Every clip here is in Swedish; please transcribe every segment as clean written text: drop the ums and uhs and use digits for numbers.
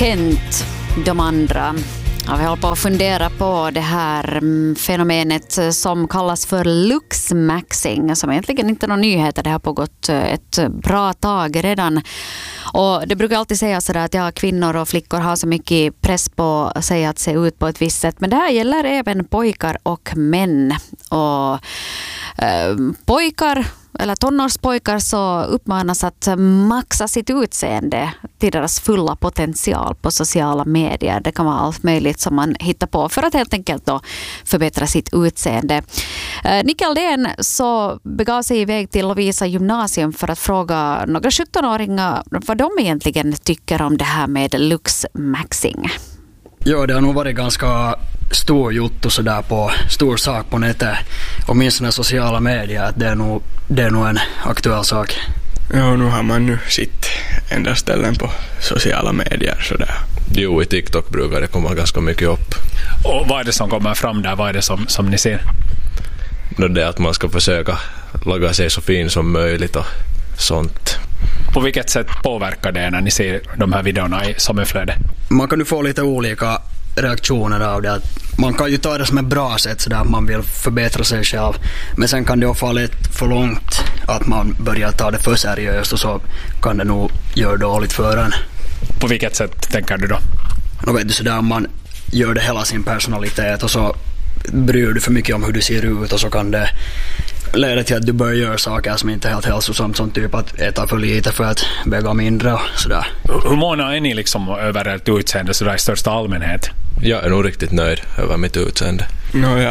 Kent, de andra. Ja, vi håller på att fundera på det här fenomenet som kallas för luxmaxing, som egentligen inte är någon nyhet. Det har pågått ett bra tag redan. Och det brukar alltid säga sådär att ja, kvinnor och flickor har så mycket press på sig att se ut på ett visst sätt. Men det här gäller även pojkar och män. Och pojkar eller tonårspojkar så uppmanas att maxa sitt utseende till deras fulla potential på sociala medier. Det kan vara allt möjligt som man hittar på för att helt enkelt då förbättra sitt utseende. Nick Aldén så begav sig iväg till Lovisa gymnasium för att fråga några 17-åringar vad de egentligen tycker om det här med luxmaxing. Ja, det har nog varit ganska stor gjort och sådär på stor sak på nätet, åtminstone sociala medier, att det är nog en aktuell sak. Ja, nu har man nu sitt enda ställen på sociala medier sådär. Jo, i TikTok brukar det komma ganska mycket upp. Och vad är det som kommer fram där? Vad är det som ni ser? Det är att man ska försöka laga sig så fin som möjligt och sånt. På vilket sätt påverkar det när ni ser de här videorna som är flöde? Man kan ju få lite olika reaktioner av det. Man kan ju ta det som ett bra sätt sådär att man vill förbättra sig själv. Men sen kan det också få lite för långt att man börjar ta det för seriöst och så kan det nog göra dåligt för en. På vilket sätt tänker du då? Då vet du sådär om man gör det hela sin personalitet och så bryr du för mycket om hur du ser ut och så kan det leda till att du börjar göra saker som inte är helt hälsosamt, som typ att äta för lite för att väga mindre och sådär. Hur måna är ni liksom över ert utseende sådär i största allmänhet? Jag är nog riktigt nöjd över mitt utseende. Nu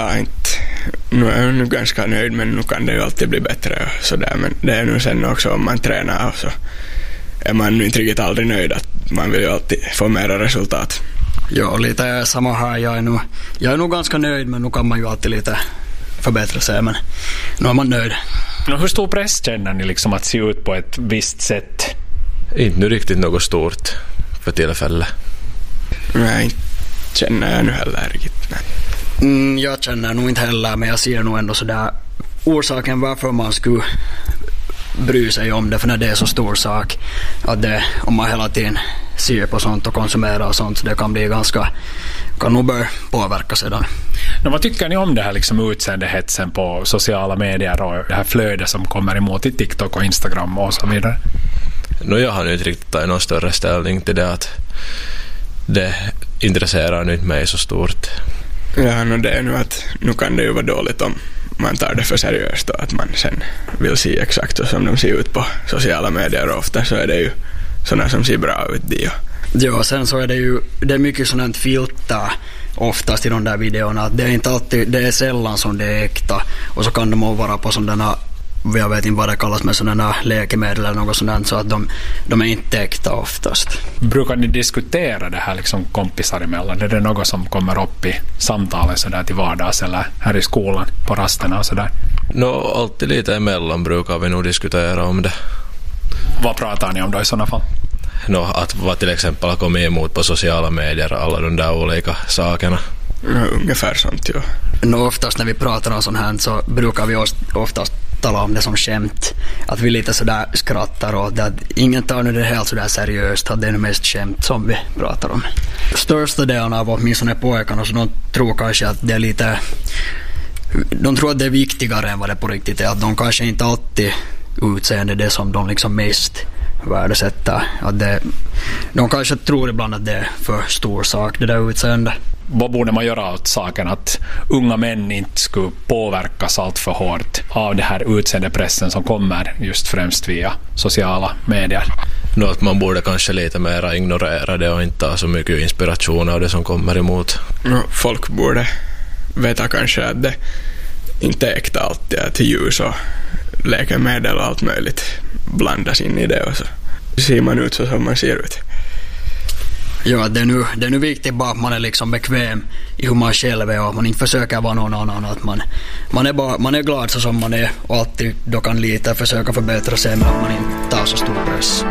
är jag nu ganska nöjd, men nu kan det ju alltid bli bättre och sådär. Men det är nu sen också om man tränar och så är man nu inte riktigt aldrig nöjd, att man vill ju alltid få mera resultat. Ja, lite samma här. Jag är nog ganska nöjd, men nu kan man ju alltid lite förbättra sig, men nu är man nöjd. Hur stor press känner ni liksom att se ut på ett visst sätt? Inte nu riktigt något stort för tillfället. Nej, inte känner jag nu heller riktigt. Jag känner nog inte heller, men jag ser nog ändå sådär orsaken varför man skulle bry sig om det, för när det är så stor sak att det, om man hela tiden ser på sånt och konsumerar och sånt, så det kan bli kan nog börja påverka sedan. Vad tycker ni om det här liksom utseendehetsen på sociala medier och det här flödet som kommer emot i TikTok och Instagram och så vidare? Jag har nu inte riktigt tagit någon större ställning till det, att det intresserar nu inte mig så stort. Ja, det är nu att nu kan det ju vara dåligt om man tar det för seriöst och att man sen vill se exakt så som de ser ut på sociala medier, och ofta så är det ju sådana som ser bra ut de. Ja, sen så är det är mycket sådant filter oftast i de där videorna, att det är inte alltid, det är sällan som det är äkta, och så kan de vara på sådana, jag vet inte vad det kallas, med sådana läkemedel eller något sådant, så att de är inte äkta oftast. Brukar ni diskutera det här liksom kompisar emellan? Är det något som kommer upp i samtalet sådär till vardags eller här i skolan på rasterna och sådär? Alltid lite emellan brukar vi nog diskutera om det. Vad pratar ni om då i sådana fall? Att vad till exempel har kommit emot på sociala medier, alla de där olika sakerna. Ungefär sånt, ja. Oftast när vi pratar om sånt här så brukar vi oftast tala om det som skämt. Att vi lite sådär skrattar åt det. Ingen tar nu det helt sådär seriöst, att det är mest skämt som vi pratar om. Största delen av åtminstone pojkarna, så de tror kanske att det är lite... De tror att det är viktigare än vad det på riktigt är. Att de kanske inte alltid utseende det som de liksom mest värdesätter. Att de kanske tror ibland att det är för stor sak, det där utseende. Vad borde man göra åt saken att unga män inte skulle påverkas allt för hårt av det här utseendepressen som kommer just främst via sociala medier? Att man borde kanske lite mer ignorera det och inte ha så mycket inspiration av det som kommer emot. Folk borde veta kanske att det inte är äkta alltid, att ljus och läkemedel och allt möjligt blandas in i det, och så ser man ut så som man ser ut. Ja, det är nu viktigt bara att man är liksom bekväm i hur man själv är och att man inte försöker vara någon annan, att man är glad så som man är och alltid då kan lite försöka förbättra sig, men att man inte tar så stor press.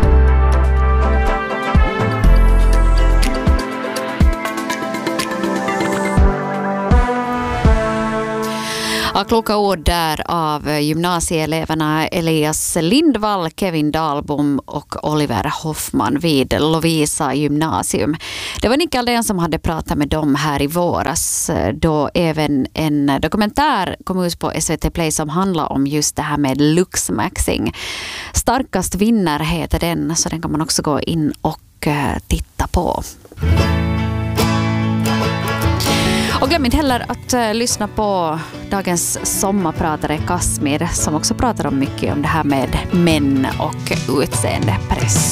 Ja, kloka ord där av gymnasieeleverna Elias Lindvall, Kevin Dahlbom och Oliver Hoffman vid Lovisa gymnasium. Det var Nick Aldén som hade pratat med dem här i våras, då även en dokumentär kom ut på SVT Play som handlar om just det här med luxmaxing. Starkast vinner heter den, så den kan man också gå in och titta på. Och glöm inte heller att lyssna på dagens sommarpratare Kasmir som också pratar om mycket om det här med män och utseendepress.